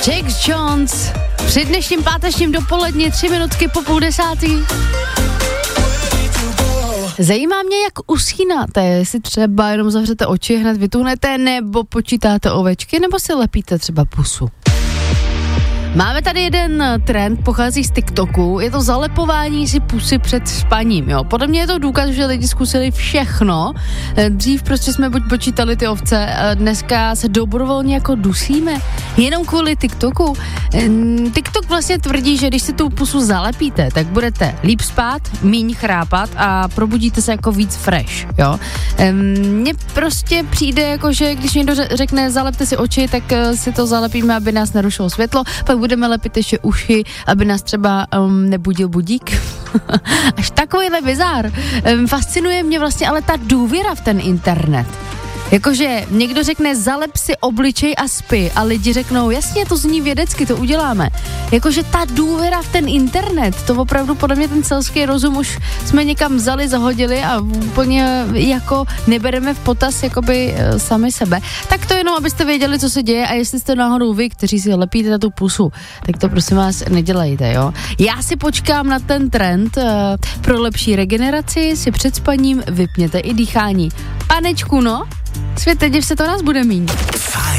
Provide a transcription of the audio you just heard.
Jax Jones při dnešním pátečním dopoledni 3 minutky po 9:30. Zajímá mě, jak usínáte, jestli třeba jenom zavřete oči, hned vytuhnete, nebo počítáte ovečky, nebo si lepíte třeba pusu. Máme tady jeden trend, pochází z TikToku, je to zalepování si pusy před spaním, jo. Podle mě je to důkaz, že lidi zkusili všechno. Dřív prostě jsme buď počítali ty ovce, dneska se dobrovolně jako dusíme, jenom kvůli TikToku. TikTok vlastně tvrdí, že když si tu pusu zalepíte, tak budete líp spát, míň chrápat a probudíte se jako víc fresh, jo. Mně prostě přijde jako, že když někdo řekne zalepte si oči, tak si to zalepíme, aby nás nerušilo světlo, pak budeme lepit ještě uši, aby nás třeba nebudil budík. Až takovýhle bizár. Fascinuje mě vlastně ale ta důvěra v ten internet. Jakože někdo řekne zalep si obličej a spí a lidi řeknou jasně, to zní vědecky, to uděláme. Jakože ta důvěra v ten internet, to opravdu podle mě ten selský rozum už jsme někam vzali, zahodili a úplně jako nebereme v potaz jakoby sami sebe. Tak to jenom, abyste věděli, co se děje a jestli jste náhodou vy, kteří si lepíte na tu pusu, tak to prosím vás nedělejte, jo. Já si počkám na ten trend, pro lepší regeneraci si před spaním vypněte i dýchání. Panečku, no, světe div se to nás bude mít.